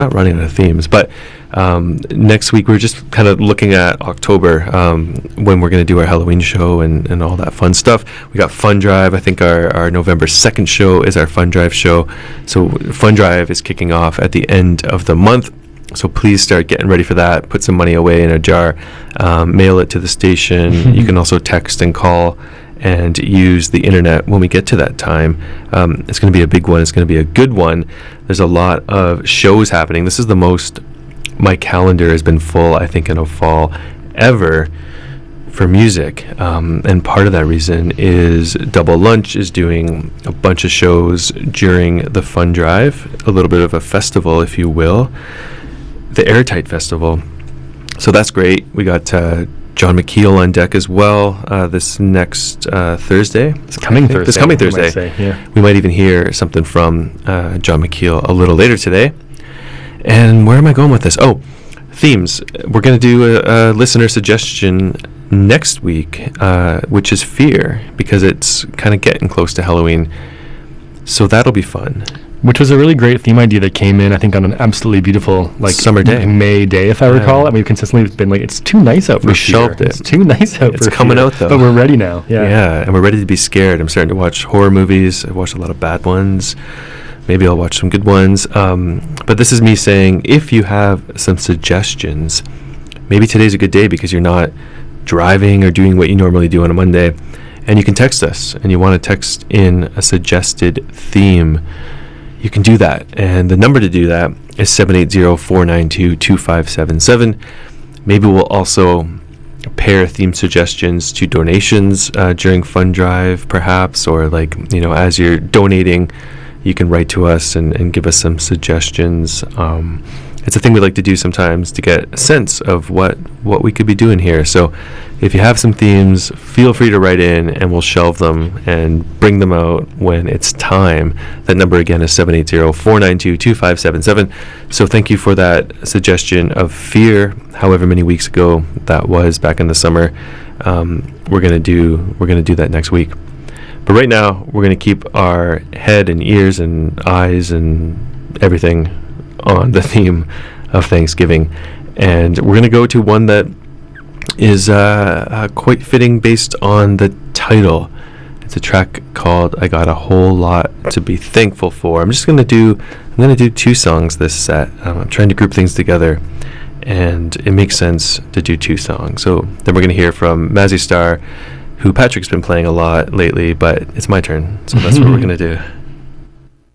not running out of themes, but next week we're just kind of looking at October, when we're going to do our Halloween show and all that fun stuff. We got Fun Drive. I think our November 2nd show is our Fun Drive show. So Fun Drive is kicking off at the end of the month. So please start getting ready for that. Put some money away in a jar. Mail it to the station. You can also text and call and use the internet when we get to that time. It's going to be a big one. It's going to be a good one. There's a lot of shows happening. This is the most my calendar has been full, I think, in a fall ever for music. And part of that reason is Double Lunch is doing a bunch of shows during the Fun Drive, a little bit of a festival, if you will, the Airtight Festival. So that's great. We got John McKeel on deck as well this next Thursday. This coming Thursday. Yeah. We might even hear something from John McKeel a little later today. And where am I going with this? Oh, themes. We're going to do a listener suggestion next week, which is fear, because it's kind of getting close to Halloween. So that'll be fun. Which was a really great theme idea that came in, I think, on an absolutely beautiful, like, summer day, May day, if I recall. And we've consistently been like, it's too nice out for we fear. Shelved it. It's too nice out it's for coming fear. out, though. But we're ready now. Yeah, and we're ready to be scared. I'm starting to watch horror movies. I've watched a lot of bad ones. Maybe I'll watch some good ones. But this is me saying, if you have some suggestions, maybe today's a good day because you're not driving or doing what you normally do on a Monday, and you can text us, and you want to text in a suggested theme, you can do that. And the number to do that is 780-492-2577. Maybe we'll also pair theme suggestions to donations during Fun Drive, perhaps, or like, as you're donating, you can write to us and give us some suggestions. It's a thing we like to do sometimes to get a sense of what we could be doing here. So if you have some themes, feel free to write in and we'll shelve them and bring them out when it's time. That number again is 780-492-2577. So thank you for that suggestion of fear, however many weeks ago that was, back in the summer. We're gonna do that next week. But right now, we're going to keep our head and ears and eyes and everything on the theme of Thanksgiving. And we're going to go to one that is quite fitting based on the title. It's a track called I Got a Whole Lot to Be Thankful For. I'm going to do 2 songs this set. I'm trying to group things together, and it makes sense to do 2 songs. So then we're going to hear from Mazzy Star, who Patrick's been playing a lot lately, but it's my turn, so that's what we're going to do.